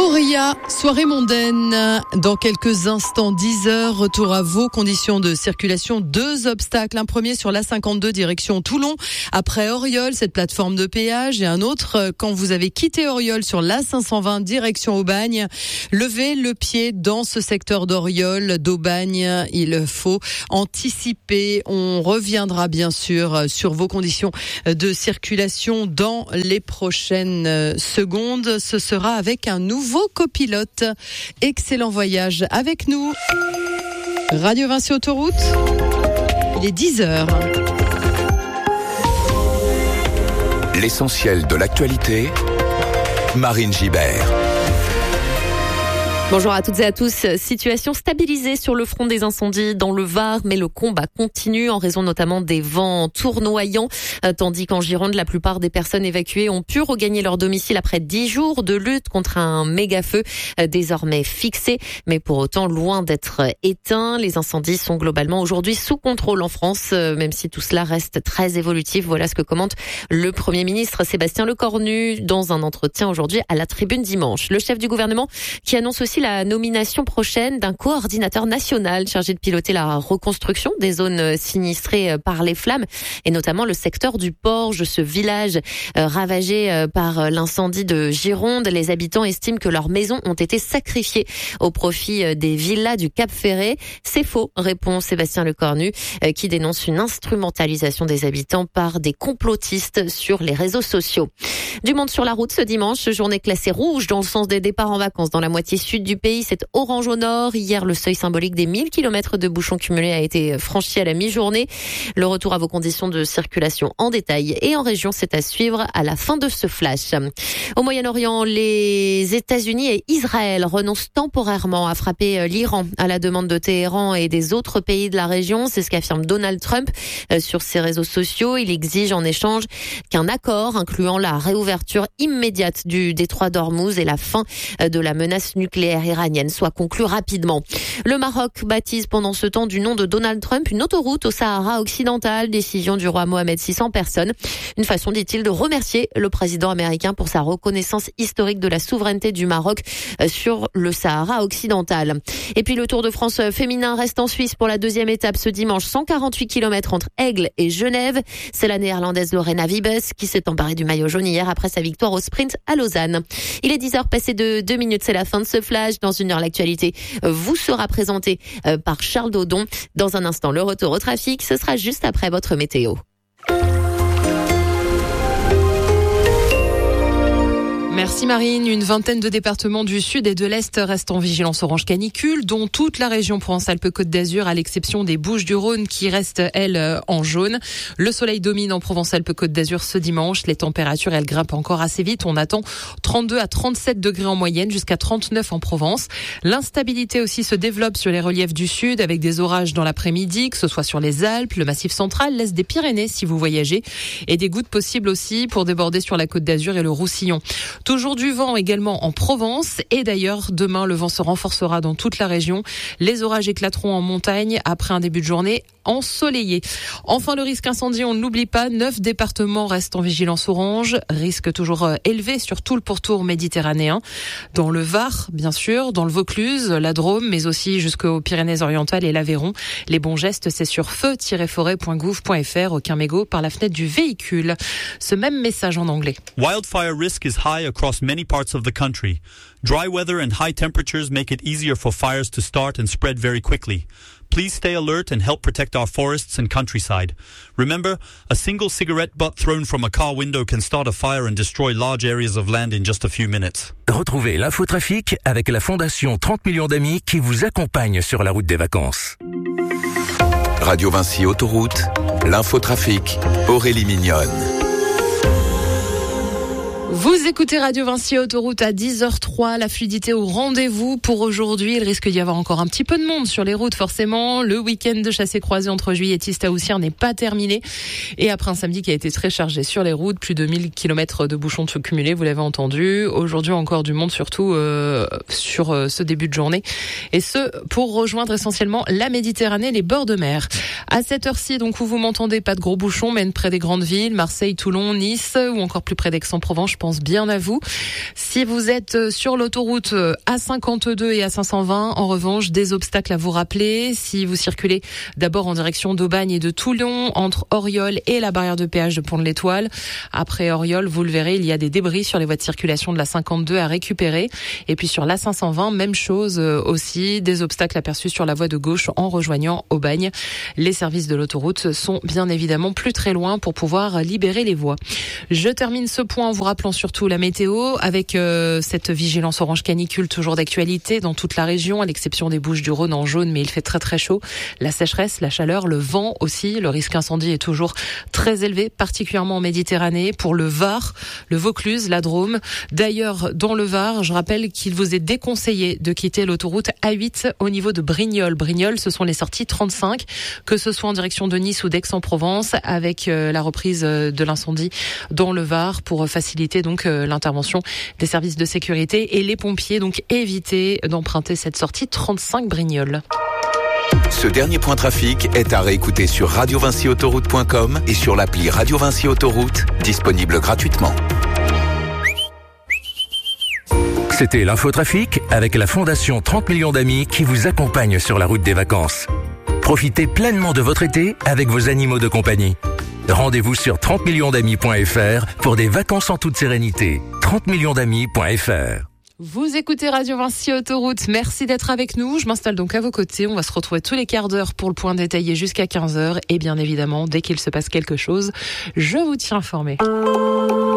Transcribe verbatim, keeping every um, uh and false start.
Auria, soirée mondaine. Dans quelques instants, dix heures, retour à vos conditions de circulation. Deux obstacles. Un premier sur l'A cinquante-deux direction Toulon, après Auriol, cette plateforme de péage. Et un autre quand vous avez quitté Auriol sur l'A cinq cent vingt direction Aubagne. Levez le pied dans ce secteur d'Auriol, d'Aubagne. Il faut anticiper. On reviendra bien sûr sur vos conditions de circulation dans les prochaines secondes. Ce sera avec un nouveau Nouveau copilote. Excellent voyage avec nous. Radio Vinci Autoroute. Il est dix heures. L'essentiel de l'actualité. Marine Gibert. Bonjour à toutes et à tous. Situation stabilisée sur le front des incendies dans le Var, mais le combat continue en raison notamment des vents tournoyants, tandis qu'en Gironde, la plupart des personnes évacuées ont pu regagner leur domicile après dix jours de lutte contre un méga-feu désormais fixé, mais pour autant loin d'être éteint. Les incendies sont globalement aujourd'hui sous contrôle en France, même si tout cela reste très évolutif. Voilà ce que commente le Premier ministre Sébastien Lecornu dans un entretien aujourd'hui à la Tribune dimanche. Le chef du gouvernement qui annonce aussi la nomination prochaine d'un coordinateur national chargé de piloter la reconstruction des zones sinistrées par les flammes et notamment le secteur du Porge, ce village ravagé par l'incendie de Gironde. Les habitants estiment que leurs maisons ont été sacrifiées au profit des villas du Cap Ferret. C'est faux, répond Sébastien Lecornu, qui dénonce une instrumentalisation des habitants par des complotistes sur les réseaux sociaux. Du monde sur la route ce dimanche, journée classée rouge dans le sens des départs en vacances dans la moitié sud du pays, c'est orange au nord. Hier, le seuil symbolique des mille kilomètres de bouchons cumulés a été franchi à la mi-journée. Le retour à vos conditions de circulation en détail et en région, c'est à suivre à la fin de ce flash. Au Moyen-Orient, les États-Unis et Israël renoncent temporairement à frapper l'Iran à la demande de Téhéran et des autres pays de la région. C'est ce qu'affirme Donald Trump sur ses réseaux sociaux. Il exige en échange qu'un accord incluant la réouverture immédiate du détroit d'Ormuz et la fin de la menace nucléaire iranienne soit conclue rapidement. Le Maroc baptise pendant ce temps du nom de Donald Trump une autoroute au Sahara occidental, décision du roi Mohamed six en personne. Une façon, dit-il, de remercier le président américain pour sa reconnaissance historique de la souveraineté du Maroc sur le Sahara occidental. Et puis le Tour de France féminin reste en Suisse pour la deuxième étape ce dimanche, cent quarante-huit kilomètres entre Aigle et Genève. C'est la néerlandaise Lorena Wiebes qui s'est emparée du maillot jaune hier après sa victoire au sprint à Lausanne. Il est dix heures passées de deux minutes, c'est la fin de ce flash. Dans une heure, l'actualité vous sera présentée par Charles Dodon. Dans un instant, le retour au trafic, ce sera juste après votre météo. Merci Marine. Une vingtaine de départements du sud et de l'est restent en vigilance orange canicule, dont toute la région Provence-Alpes-Côte d'Azur, à l'exception des Bouches-du-Rhône qui restent, elles, en jaune. Le soleil domine en Provence-Alpes-Côte d'Azur ce dimanche. Les températures, elles grimpent encore assez vite. On attend trente-deux à trente-sept degrés en moyenne, jusqu'à trente-neuf en Provence. L'instabilité aussi se développe sur les reliefs du sud, avec des orages dans l'après-midi, que ce soit sur les Alpes, le Massif central, l'est des Pyrénées si vous voyagez, et des gouttes possibles aussi pour déborder sur la Côte d'Azur et le Roussillon. Toujours du vent également en Provence et d'ailleurs demain le vent se renforcera dans toute la région. Les orages éclateront en montagne après un début de journée ensoleillé. Enfin, le risque incendie, on ne l'oublie pas, neuf départements restent en vigilance orange, risque toujours élevé sur tout le pourtour méditerranéen. Dans le Var, bien sûr, dans le Vaucluse, la Drôme, mais aussi jusqu'aux Pyrénées-Orientales et l'Aveyron. Les bons gestes, c'est sur feu tiret forêt point gouv point f r, aucun mégot par la fenêtre du véhicule. Ce même message en anglais. Wildfire risk is high across many parts of the country. Dry weather and high temperatures make it easier for fires to start and spread very quickly. Please stay alert and help protect our forests and countryside. Remember, a single cigarette butt thrown from a car window can start a fire and destroy large areas of land in just a few minutes. Retrouvez l'infotrafic avec la Fondation trente millions d'amis qui vous accompagne sur la route des vacances. Radio Vinci Autoroute, l'infotrafic, Aurélie Mignonne. Vous écoutez Radio Vinci Autoroute à dix heures trois, la fluidité au rendez-vous pour aujourd'hui. Il risque d'y avoir encore un petit peu de monde sur les routes forcément. Le week-end de chassé-croisé entre Juillet et Tista-Houssières n'est pas terminé. Et après un samedi qui a été très chargé sur les routes, plus de mille kilomètres de bouchons cumulés, vous l'avez entendu. Aujourd'hui encore du monde, surtout euh, sur euh, ce début de journée. Et ce, pour rejoindre essentiellement la Méditerranée, les bords de mer. À cette heure-ci, donc où vous m'entendez, pas de gros bouchons, même près des grandes villes, Marseille, Toulon, Nice, ou encore plus près d'Aix-en-Provence. pense bien à vous. Si vous êtes sur l'autoroute A cinquante-deux et A cinq cent vingt, en revanche, des obstacles à vous rappeler. Si vous circulez d'abord en direction d'Aubagne et de Toulon, entre Auriol et la barrière de péage de Pont de l'Étoile. Après Auriol, vous le verrez, il y a des débris sur les voies de circulation de la cinquante-deux à récupérer. Et puis sur l'A cinq cent vingt, même chose aussi, des obstacles aperçus sur la voie de gauche en rejoignant Aubagne. Les services de l'autoroute sont bien évidemment plus très loin pour pouvoir libérer les voies. Je termine ce point en vous rappelant surtout la météo avec euh, cette vigilance orange canicule toujours d'actualité dans toute la région, à l'exception des Bouches-du-Rhône en jaune, mais il fait très très chaud. La sécheresse, la chaleur, le vent aussi, le risque incendie est toujours très élevé, particulièrement en Méditerranée, pour le Var, le Vaucluse, la Drôme. D'ailleurs, dans le Var, je rappelle qu'il vous est déconseillé de quitter l'autoroute A huit au niveau de Brignoles. Brignoles, ce sont les sorties trente-cinq, que ce soit en direction de Nice ou d'Aix-en-Provence, avec euh, la reprise de l'incendie dans le Var pour faciliter donc euh, l'intervention des services de sécurité et les pompiers. Donc évitez d'emprunter cette sortie trente-cinq Brignoles. Ce dernier point trafic est à réécouter sur radio vinci autoroute point com et sur l'appli Radio Vinci Autoroute, disponible gratuitement. C'était l'infotrafic avec la Fondation trente millions d'amis qui vous accompagne sur la route des vacances. Profitez pleinement de votre été avec vos animaux de compagnie. Rendez-vous sur trente millions d'amis point f r pour des vacances en toute sérénité. trente millions d'amis point f r. Vous écoutez Radio Vinci Autoroute. Merci d'être avec nous. Je m'installe donc à vos côtés. On va se retrouver tous les quarts d'heure pour le point détaillé jusqu'à quinze heures. Et bien évidemment, dès qu'il se passe quelque chose, je vous tiens informé.